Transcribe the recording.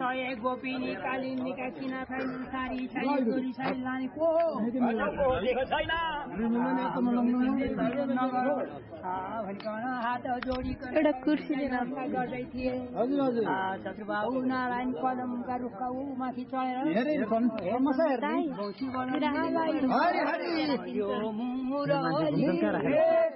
सय गोपिनी कालिन्दीका किना छैन सारी छैन गोरी छैन लानेको हात जोडिकन एउटा कुर्सी गर्दै थिए शत्रुबाबु नारायण कदमका रुखका माथि चढेर मुरली